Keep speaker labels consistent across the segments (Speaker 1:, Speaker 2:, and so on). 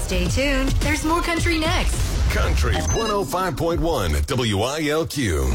Speaker 1: Stay tuned. There's more country next.
Speaker 2: Country 105.1 WILQ.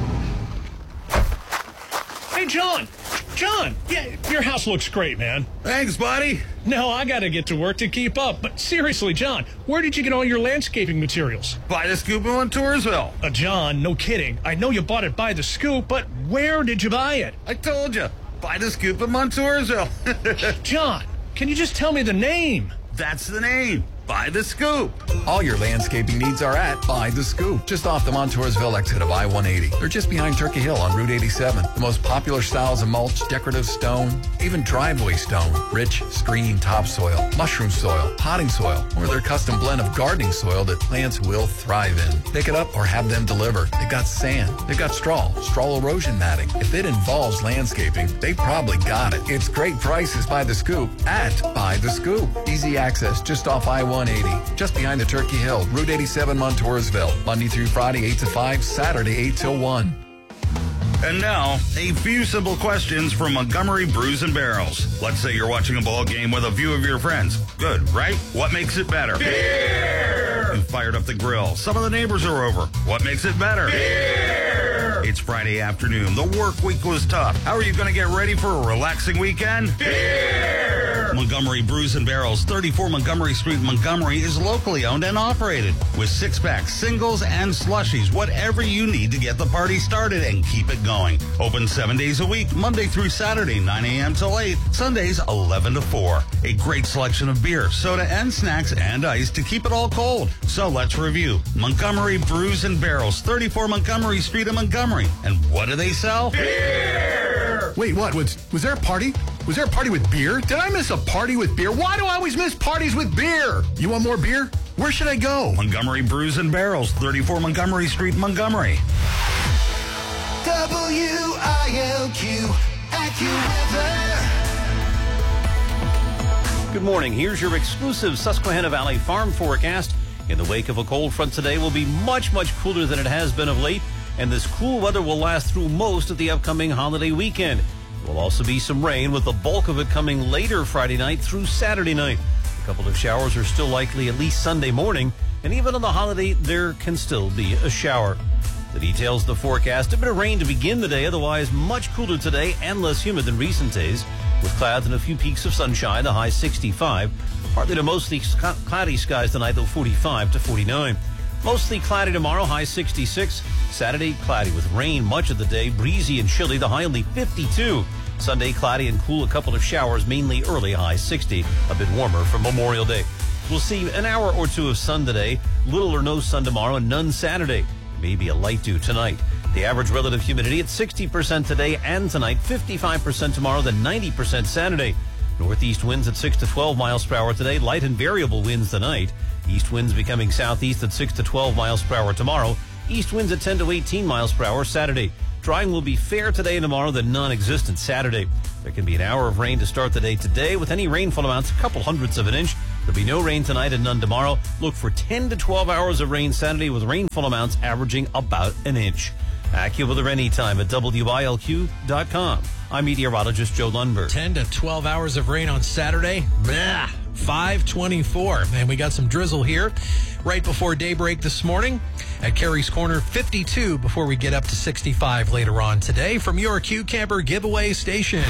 Speaker 3: Hey, John, yeah, your house looks great, man.
Speaker 4: Thanks, buddy.
Speaker 3: Now I gotta get to work to keep up. But seriously, John, where did you get all your landscaping materials?
Speaker 4: By the Scoop in Montoursville.
Speaker 3: John, no kidding. I know you bought it by the Scoop, but where did you buy it?
Speaker 4: I told you. By the Scoop in Montoursville.
Speaker 3: John, can you just tell me the name?
Speaker 4: That's the name. By the Scoop.
Speaker 5: All your landscaping needs are at By the Scoop, just off the Montoursville exit of I-180. They're just behind Turkey Hill on Route 87. The most popular styles of mulch, decorative stone, even driveway stone, rich, screen topsoil, mushroom soil, potting soil, or their custom blend of gardening soil that plants will thrive in. Pick it up or have them deliver. They've got sand. They've got straw erosion matting. If it involves landscaping, they probably got it. It's great prices by the Scoop at By the Scoop. Easy access just off I-180, just behind the Turkey Hill, Route 87, Montoursville. Monday through Friday, 8 to 5, Saturday, 8 till 1.
Speaker 4: And now, a few simple questions from Montgomery Brews and Barrels. Let's say you're watching a ball game with a few of your friends. Good, right? What makes it better? Beer! You fired up the grill. Some of the neighbors are over. What makes it better? Beer! It's Friday afternoon. The work week was tough. How are you going to get ready for a relaxing weekend? Beer! Montgomery Brews and Barrels, 34 Montgomery Street, Montgomery, is locally owned and operated with six-packs, singles, and slushies. Whatever you need to get the party started and keep it going. Open 7 days a week, Monday through Saturday, 9 a.m. till 8, Sundays 11 to 4. A great selection of beer, soda, and snacks and ice to keep it all cold. So let's review. Montgomery Brews and Barrels, 34 Montgomery Street in Montgomery. And what do they sell? Beer!
Speaker 6: Wait, what? Was there a party? Was there a party with beer? Did I miss a party with beer? Why do I always miss parties with beer? You want more beer? Where should I go?
Speaker 4: Montgomery Brews and Barrels, 34 Montgomery Street, Montgomery.
Speaker 7: WILQ AccuWeather.
Speaker 8: Good morning. Here's your exclusive Susquehanna Valley farm forecast. In the wake of a cold front today, will be much cooler than it has been of late, and this cool weather will last through most of the upcoming holiday weekend. There will also be some rain, with the bulk of it coming later Friday night through Saturday night. A couple of showers are still likely at least Sunday morning, and even on the holiday, there can still be a shower. The details of the forecast: a bit of rain to begin the day, otherwise much cooler today and less humid than recent days, with clouds and a few peaks of sunshine, the high 65. Partly to mostly cloudy skies tonight, though 45 to 49. Mostly cloudy tomorrow, high 66. Saturday, cloudy with rain much of the day, breezy and chilly, the high only 52. Sunday, cloudy and cool, a couple of showers, mainly early, high 60. A bit warmer for Memorial Day. We'll see an hour or two of sun today, little or no sun tomorrow, and none Saturday. Maybe a light dew tonight. The average relative humidity at 60% today and tonight, 55% tomorrow, then 90% Saturday. Northeast winds at 6 to 12 miles per hour today, light and variable winds tonight. East winds becoming southeast at 6 to 12 miles per hour tomorrow. East winds at 10 to 18 miles per hour Saturday. Drying will be fair today and tomorrow, then non-existent Saturday. There can be an hour of rain to start the day today, with any rainfall amounts a couple hundredths of an inch. There'll be no rain tonight and none tomorrow. Look for 10 to 12 hours of rain Saturday, with rainfall amounts averaging about an inch. AccuWeather anytime at WILQ.com. I'm meteorologist Joe Lundberg.
Speaker 9: 10 to 12 hours of rain on Saturday. Blah. 5:24. And we got some drizzle here right before daybreak this morning at Carey's Corner. 52 before we get up to 65 later on today from your Q Camper giveaway station.